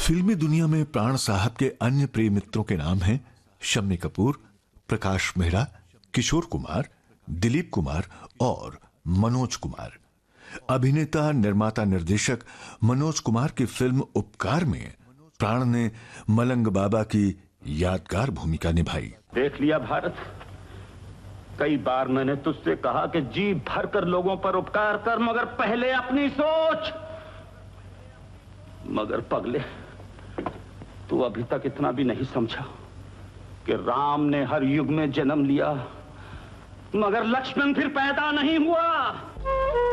फिल्मी दुनिया में प्राण साहब के अन्य प्रिय मित्रों के नाम हैं शम्मी कपूर, प्रकाश मेहरा, किशोर कुमार, दिलीप कुमार और मनोज कुमार। अभिनेता, निर्माता, निर्देशक मनोज कुमार की फिल्म उपकार में प्राण ने मलंग बाबा की यादगार भूमिका निभाई। देख लिया भारत, कई बार मैंने तुझसे कहा कि जी भर कर लोगों पर उपकार कर, मगर पहले अपनी सोच। मगर पगले, तू अभी तक इतना भी नहीं समझा कि राम ने हर युग में जन्म लिया, मगर लक्ष्मण फिर पैदा नहीं हुआ।